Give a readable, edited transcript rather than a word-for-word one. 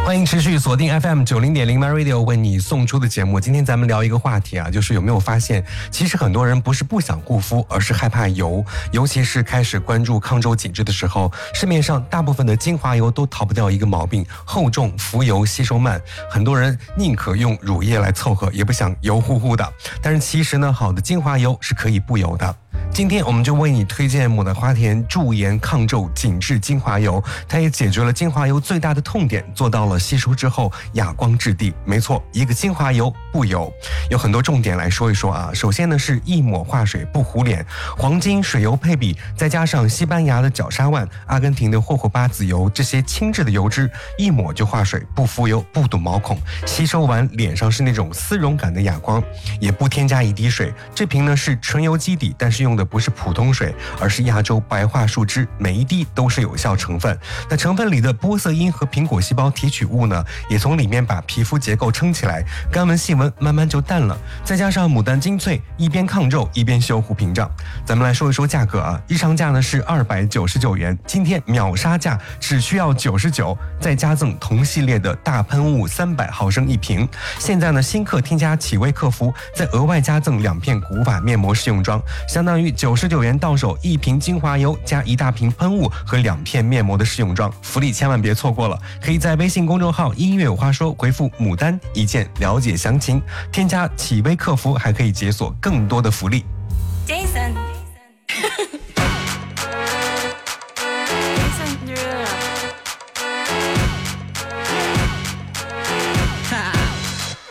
欢迎持续锁定 FM90.0 MyRadio 为你送出的节目。今天咱们聊一个话题啊，就是有没有发现，其实很多人不是不想护肤，而是害怕油。尤其是开始关注抗皱紧致的时候，市面上大部分的精华油都逃不掉一个毛病：厚重、浮油、吸收慢。很多人宁可用乳液来凑合，也不想油乎乎的。但是其实呢，好的精华油是可以不油的。今天我们就为你推荐牡丹花田驻颜抗皱紧致精华油，它也解决了精华油最大的痛点，做到了吸收之后哑光质地。没错，一个精华油不油。有很多重点来说一说啊。首先呢是一抹化水不糊脸，黄金水油配比，再加上西班牙的角鲨烷、阿根廷的霍霍巴籽油，这些轻质的油脂，一抹就化水，不浮油，不堵毛孔，吸收完脸上是那种丝绒感的哑光，也不添加一滴水。这瓶呢是纯油基底，但是用的不是普通水，而是亚洲白桦树脂，每一滴都是有效成分。那成分里的玻色因和苹果细胞提取物呢，也从里面把皮肤结构撑起来，干纹细纹慢慢就淡了。再加上牡丹精粹，一边抗皱一边修护屏障。咱们来说一说价格啊，日常价呢是299元，今天秒杀价只需要99，再加赠同系列的大喷雾300毫升一瓶。现在呢新客添加启薇客服，再额外加赠2片古法面膜试用装，相当于99元到手一瓶精华油加一大瓶喷雾和2片面膜的试用装，福利千万别错过了。可以在微信公众号音乐有话说回复牡丹一键了解详情，添加启薇客服还可以解锁更多的福利。